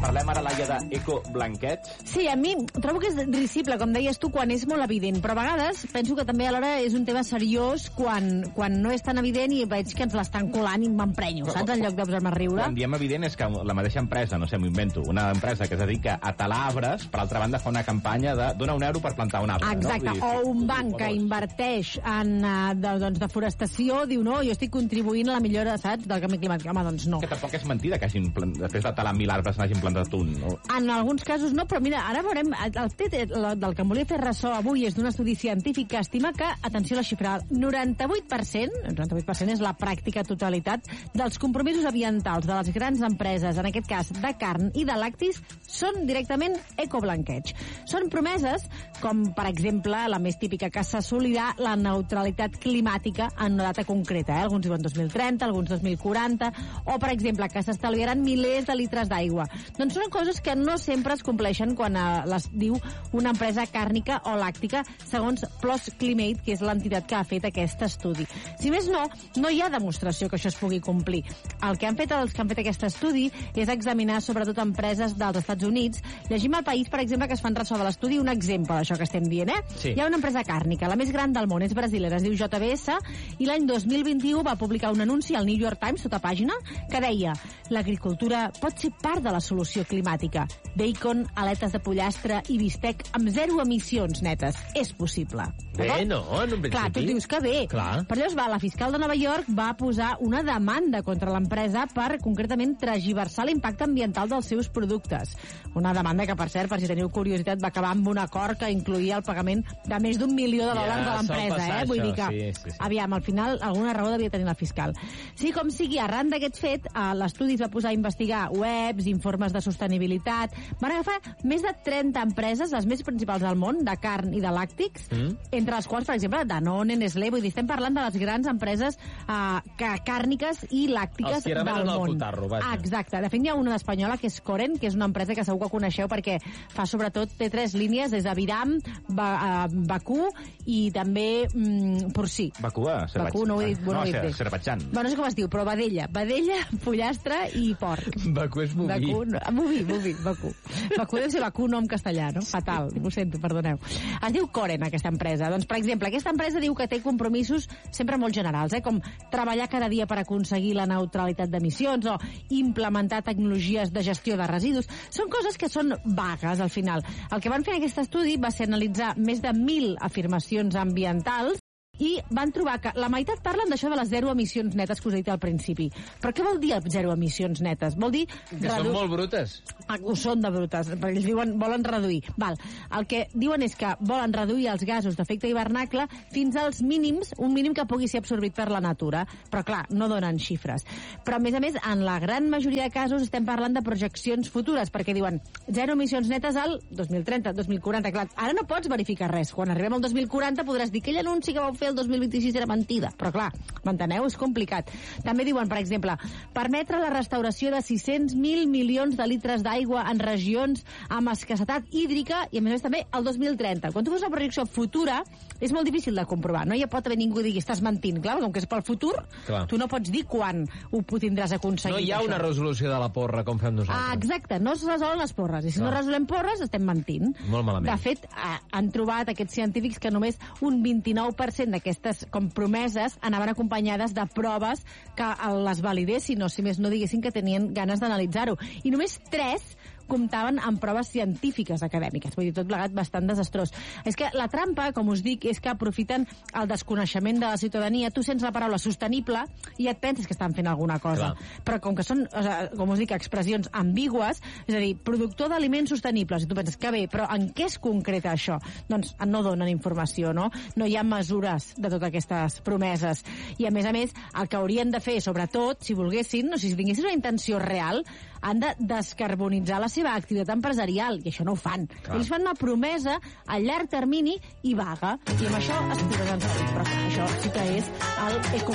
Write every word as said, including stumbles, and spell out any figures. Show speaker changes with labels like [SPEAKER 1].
[SPEAKER 1] Parlem ara, Laia, d'ecoblanqueig.
[SPEAKER 2] Sí, a mi trobo que és risible, com deies tu, quan és molt evident, però a vegades penso que també alhora és un tema seriós quan, quan no és tan evident i veig que ens l'estan colant i m'emprenyo, saps? En lloc de posar-me a riure.
[SPEAKER 1] Quan diem evident és que la mateixa empresa, no sé, m'ho invento, una empresa que es dedica a talar arbres, per altra banda fa una campanya de donar un euro per plantar un arbre.
[SPEAKER 2] Exacte,
[SPEAKER 1] no?
[SPEAKER 2] o un banc que inverteix en uh, de, doncs, deforestació, diu no, jo estic contribuint a la millora, saps, del canvi climàtic. Home, doncs no.
[SPEAKER 1] Que tampoc és mentida que hagin, després de talar mil arbres n'hagin plantat un. No?
[SPEAKER 2] En alguns casos no, però mira, ara veurem, el T T del que em volia fer ressò avui és d'un estudi científic que estima que, atenció a la xifra, noranta-vuit per cent, el noranta-vuit per cent és la pràctica totalitat dels compromisos ambientals de les grans empreses, en aquest cas de carn i de lactis, són directament ecoblanqueig. Són promeses com, per exemple, la més típica, que s'assolirà la neutralitat climàtica en una data concreta. Eh? Alguns diuen dos mil trenta, alguns dos mil quaranta, o, per exemple, que s'estalviaran milers de litres d'aigua. Doncs són coses que no sempre es compleixen quan eh, les diu una empresa càrnica o làctica, segons Plus Climate, que és l'entitat que ha fet aquest estudi. Si més no, no hi ha demostració que això es pugui complir. El que han fet els que han fet aquest estudi és examinar sobretot empreses dels Estats Units. Llegim al País, per exemple, que es fan ressò de l'estudi, un exemple d'això que estem dient, eh?
[SPEAKER 1] Sí.
[SPEAKER 2] Hi ha una empresa càrnica, la més gran del món, és brasilera, es diu J B S, i l'any dos mil vint-i-u va publicar un anunci al New York Times, sota pàgina, que deia: l'agricultura pot ser part de la solució climàtica. Bacon, aletes de pollastre i bistec amb zero emissions netes. És possible.
[SPEAKER 3] Bé, no, en un principi.
[SPEAKER 2] Clar, tu dius que bé.
[SPEAKER 3] Clar.
[SPEAKER 2] Per llavors va, la fiscal de Nova York va posar una demanda contra l'empresa per, concretament, tergiversar l'impacte ambiental dels seus productes. Una demanda que, per cert, per si teniu curiositat, va acabar amb un acord que incloïa el pagament de més d'un milió de dòlars
[SPEAKER 3] Ja,
[SPEAKER 2] de l'empresa,
[SPEAKER 3] sol
[SPEAKER 2] eh?
[SPEAKER 3] passar
[SPEAKER 2] Vull dir
[SPEAKER 3] això,
[SPEAKER 2] que,
[SPEAKER 3] sí, sí, sí.
[SPEAKER 2] aviam, al final, alguna raó devia tenir la fiscal. Sí, com sigui, arran d'aquest fet, eh, l'estudi es va posar a investigar webs, informes de sostenibilitat. Van agafar més de trenta empreses, les més principals del món, de carn i de làctics, mm. entre les quals, per exemple, Danone, Nestlé, vull dir, estem parlant de les grans empreses eh, que, càrniques i làctiques del món.
[SPEAKER 3] Potarro,
[SPEAKER 2] ah, exacte. De fet, hi ha una espanyola que és Coren, que és una empresa que segur que coneixeu perquè fa sobretot, té tres línies, des de Viram, ba, uh, Bakú i també mm, porcí.
[SPEAKER 1] Bakú, a Azerbaidjan.
[SPEAKER 2] Bakú, no ho he dit, no,
[SPEAKER 1] no,
[SPEAKER 2] ho he dit bé.
[SPEAKER 1] Azerbaidjan.
[SPEAKER 2] Bueno, no sé com es diu, però vedella. Vedella, pollastre i porc.
[SPEAKER 3] Bakú és boví.
[SPEAKER 2] Bakú, no, boví, boví, Bakú. Bakú deu ser Bakú, no en castellà, no? Fatal, ho sento, perdoneu. Es diu Coren, aquesta empresa. Doncs, per exemple, aquesta empresa diu que té compromisos sempre molt generals, eh? Com treballar cada dia per aconseguir la neutralitat d'emissions o implementar tecnologies de gestió de residus. Són coses que són vagues, al final. El que van fer en aquest estudi va ser analitzar més de mil afirmacions ambientals i van trobar que la meitat parlen d'això de les zero emissions netes que us he dit al principi. Però què vol dir zero emissions netes? Vol dir...
[SPEAKER 3] Que són molt brutes.
[SPEAKER 2] Ah, ho són de brutes, perquè ells diuen volen reduir. Val. El que diuen és que volen reduir els gasos d'efecte hivernacle fins als mínims, un mínim que pugui ser absorbit per la natura. Però clar, no donen xifres. Però a més a més, en la gran majoria de casos estem parlant de projeccions futures, perquè diuen zero emissions netes al dos mil trenta, dos mil quaranta. Clar, ara no pots verificar res. Quan arribem al dos mil quaranta podràs dir que aquell anunci que vau fer el dos mil vint-i-sis era mentida. Però clar, m'enteneu? És complicat. També diuen, per exemple, permetre la restauració de sis-cents mil milions de litres d'aigua en regions amb escassetat hídrica i, a més a més, també el dos mil trenta. Quan tu fas una projecció futura, és molt difícil de comprovar. No hi pot haver ningú que digui estàs mentint. Clar, com que és pel futur, clar, tu no pots dir quan ho tindràs aconseguit.
[SPEAKER 3] No hi ha
[SPEAKER 2] això.
[SPEAKER 3] Una resolució de la porra, com fem nosaltres.
[SPEAKER 2] Ah, exacte. No es resolen les porres. I si
[SPEAKER 3] clar,
[SPEAKER 2] no resolem porres, estem mentint.
[SPEAKER 3] Molt malament.
[SPEAKER 2] De fet, han trobat aquests científics que només un vint-i-nou per cent d'aquestes com promeses anaven acompanyades de proves que les validessin, o si més no diguessin que tenien ganes d'analitzar-ho. I només tres comptaven amb proves científiques acadèmiques. Vull dir, tot plegat bastant desastrós. És que la trampa, com us dic, és que aprofiten el desconeixement de la ciutadania. Tu sents la paraula sostenible i et penses que estan fent alguna cosa. Clar. Però com que són, o sigui, com us dic, expressions ambigües, és a dir, productor d'aliments sostenibles, i tu penses que bé, però en què es concreta això? Doncs no donen informació, no? No hi ha mesures de totes aquestes promeses. I, a més a més, el que haurien de fer, sobretot, si volguessin, o si tinguessin una intenció real, han de descarbonitzar la seva activitat empresarial, i això no ho fan. Clar. Ells fan una promesa a llarg termini i vaga, i amb això es tiren en salut. Però això sí que és el eco